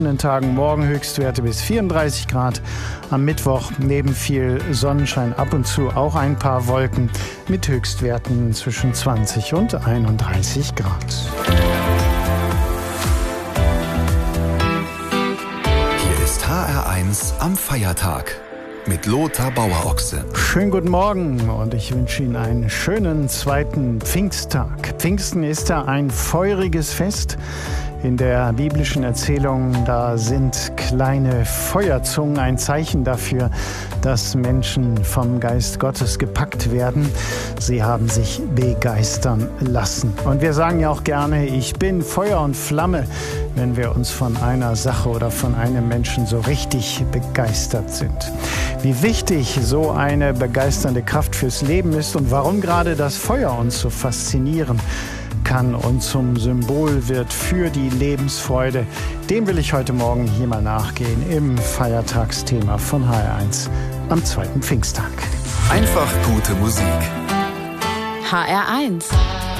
In den Tagen morgen Höchstwerte bis 34 Grad. Am Mittwoch neben viel Sonnenschein ab und zu auch ein paar Wolken mit Höchstwerten zwischen 20 und 31 Grad. Hier ist HR1 am Feiertag mit Lothar Bauer-Ochse. Schönen guten Morgen und ich wünsche Ihnen einen schönen zweiten Pfingsttag. Pfingsten ist ja ein feuriges Fest. In der biblischen Erzählung, da sind kleine Feuerzungen ein Zeichen dafür, dass Menschen vom Geist Gottes gepackt werden. Sie haben sich begeistern lassen. Und wir sagen ja auch gerne, ich bin Feuer und Flamme, wenn wir uns von einer Sache oder von einem Menschen so richtig begeistert sind. Wie wichtig so eine begeisternde Kraft fürs Leben ist und warum gerade das Feuer uns so faszinieren kann und zum Symbol wird für die Lebensfreude. Dem will ich heute Morgen hier mal nachgehen im Feiertagsthema von HR1 am zweiten Pfingsttag. Einfach gute Musik. HR1